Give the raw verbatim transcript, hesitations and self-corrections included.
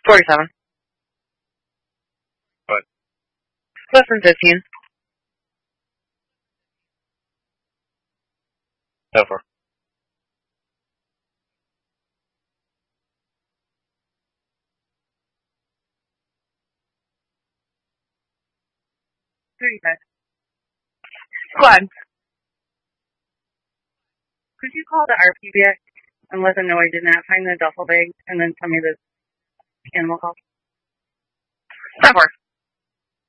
forty-seven. What? Less than fifteen. Go for. thirty-five. Squad. Could you call the R P B X and let them know I did not find the duffel bag and then tell me the animal call? ten four.